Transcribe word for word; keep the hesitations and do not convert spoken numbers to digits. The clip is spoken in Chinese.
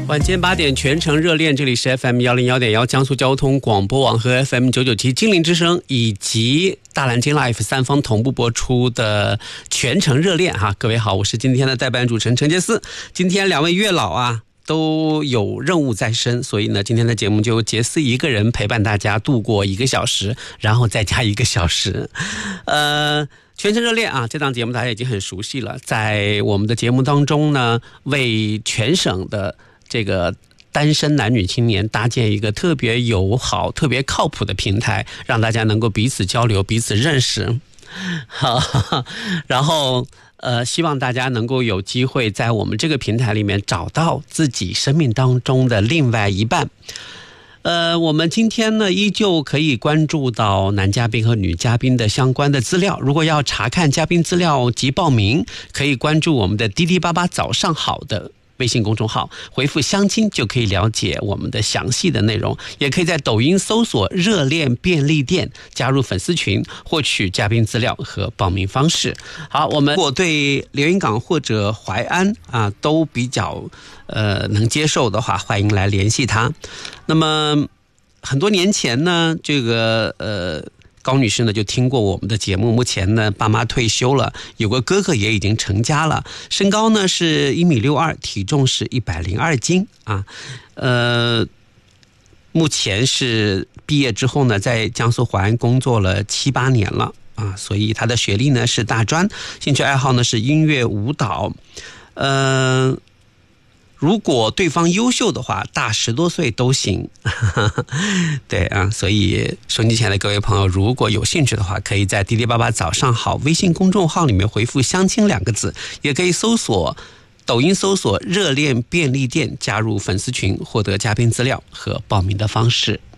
晚间八点全程热恋，这里是 F M 一零一点一 江苏交通广播网和 F M 九九七精灵之声以及大蓝鲸 Life 三方同步播出的全程热恋哈。各位好，我是今天的代班主持人陈杰斯。今天两位月老啊都有任务在身，所以呢今天的节目就杰斯一个人陪伴大家度过一个小时，然后再加一个小时。呃全程热恋啊，这档节目大家已经很熟悉了，在我们的节目当中呢，为全省的这个单身男女青年搭建一个特别友好、特别靠谱的平台，让大家能够彼此交流、彼此认识。好，然后呃，希望大家能够有机会在我们这个平台里面找到自己生命当中的另外一半。呃，我们今天呢依旧可以关注到男嘉宾和女嘉宾的相关的资料。如果要查看嘉宾资料及报名，可以关注我们的滴滴八八早上好的微信公众号，回复相亲就可以了解我们的详细的内容。也可以在抖音搜索热恋便利店，加入粉丝群，获取嘉宾资料和报名方式。好，我们如果对连云港或者淮安啊都比较呃能接受的话，欢迎来联系他。那么很多年前呢，这个呃高女士呢就听过我们的节目，目前呢爸妈退休了，有个哥哥也已经成家了，身高呢是一米六二，体重是一百零二斤啊，呃，目前是毕业之后呢，在江苏淮安工作了七八年了啊，所以他的学历呢是大专，兴趣爱好呢是音乐舞蹈，呃。如果对方优秀的话，大十多岁都行。对啊，所以收音机前的各位朋友，如果有兴趣的话，可以在滴滴八八早上好微信公众号里面回复相亲两个字，也可以搜索抖音搜索热恋便利店，加入粉丝群，获得嘉宾资料和报名的方式。